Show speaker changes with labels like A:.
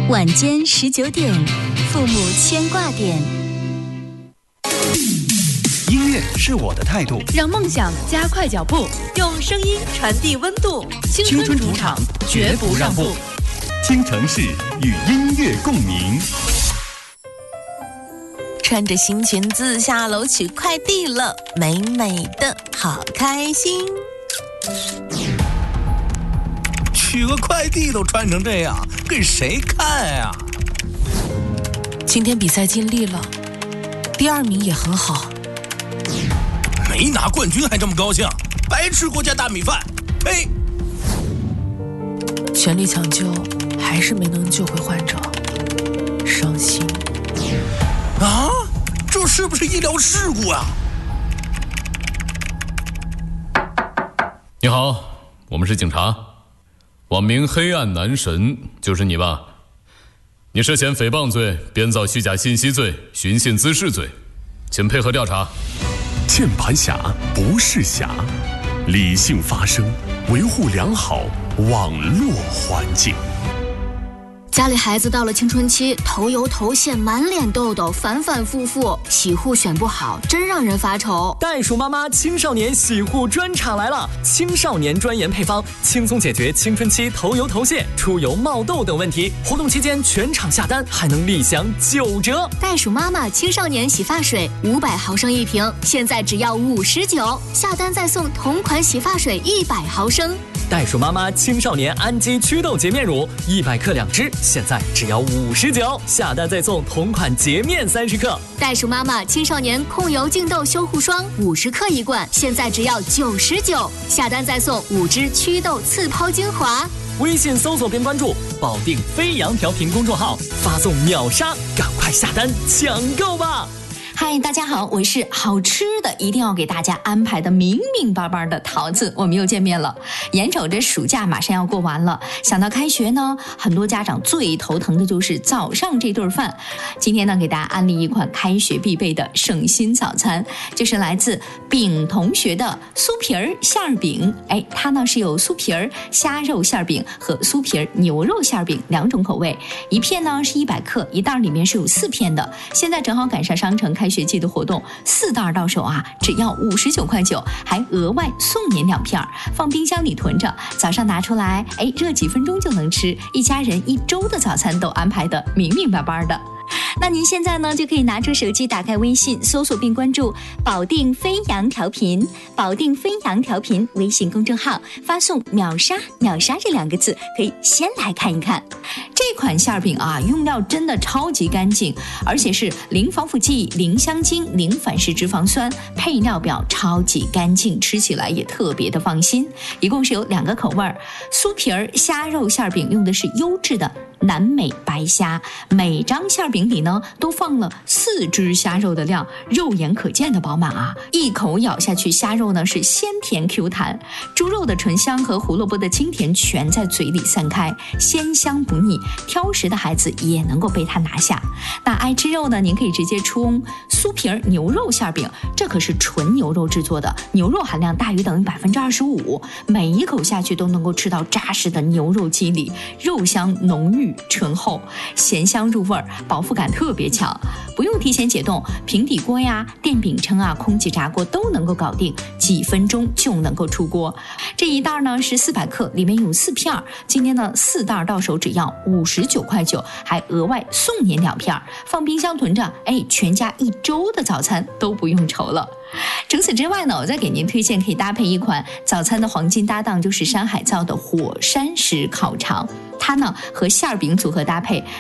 A: 晚间19点，父母牵挂点。
B: 音乐是我的态度，
C: 让梦想加快脚步，用声音传递温度。青春主场，绝不让步。
B: 京城市与音乐共鸣。
D: 穿着新裙子下楼取快递了，美美的，好开心。
E: 取个快递都穿成这样，给谁看呀？
D: 今天比赛尽力了，第2名也很好。
E: 没拿冠军还这么高兴，白吃国家大米饭！呸！
D: 全力抢救，还是没能救回患者，伤心。
E: 啊，这是不是医疗事故啊？
F: 你好，我们是警察，网名黑暗男神，就是你吧？你涉嫌诽谤罪、编造虚假信息罪、寻衅滋事罪，请配合调查。
G: 键盘侠不是侠，理性发声，维护良好网络环境。
A: 家里孩子到了青春期，头油头屑，满脸痘痘，反反复复，洗护选不好，真让人发愁。
H: 袋鼠妈妈青少年洗护专场来了，青少年专研配方，轻松解决青春期头油头屑、出油冒痘等问题。活动期间全场下单还能立享9折。
A: 袋鼠妈妈青少年洗发水500毫升1瓶，现在只要59，下单再送同款洗发水100毫升。
H: 袋鼠妈妈青少年氨基祛痘洁面乳100克2支，现在只要59，下单再送同款洁面30克。
A: 袋鼠妈妈青少年控油净痘修护霜50克1罐，现在只要99，下单再送5支祛痘刺抛精华。
H: 微信搜索并关注保定飞扬调频公众号，发送秒杀，赶快下单抢购吧！
I: 嗨，大家好，我是好吃的一定要给大家安排的明明白白的桃子，我们又见面了。眼瞅着暑假马上要过完了，想到开学呢，很多家长最头疼的就是早上这顿饭。今天呢，给大家安利一款开学必备的省心早餐，就是来自饼同学的酥皮儿馅儿饼。它呢是有酥皮儿虾肉馅儿饼和酥皮儿牛肉馅儿饼2种口味，一片呢是100克，一袋里面是有4片的。现在正好赶上商城开学季的活动，4袋到手啊，只要59块9，还额外送您2片，放冰箱里囤着，早上拿出来，热几分钟就能吃，一家人1周的早餐都安排得明明白白的。那您现在呢就可以拿出手机，打开微信，搜索并关注保定飞扬调频，保定飞扬调频微信公众号，发送秒杀秒杀这2个字，可以先来看一看。这款馅饼啊，用料真的超级干净，而且是零防腐剂、零香精、零反式脂肪酸，配料表超级干净，吃起来也特别的放心。一共是有2个口味，酥皮儿虾肉馅饼用的是优质的南美白虾，每张馅饼里呢都放了4只虾肉的量，肉眼可见的饱满啊！一口咬下去，虾肉呢是鲜甜 Q 弹，猪肉的醇香和胡萝卜的清甜全在嘴里散开，鲜香不腻，挑食的孩子也能够被它拿下。那爱吃肉呢，您可以直接冲酥皮儿牛肉馅饼，这可是纯牛肉制作的，牛肉含量大于等于25%，每一口下去都能够吃到扎实的牛肉肌理，肉香浓郁醇厚，咸香入味，饱腹感特别强，不用提前解冻，平底锅呀、电饼铛啊、空气炸锅都能够搞定，几分钟就能够出锅。这一袋呢是400克，里面有4片，今天呢4袋到手只要59块9，还额外送您2片，放冰箱囤着，全家1周的早餐都不用愁了。除此之外呢，我再给您推荐可以搭配一款早餐的黄金搭档，就是山海灶的火山石烤肠，它呢和馅饼组合搭配，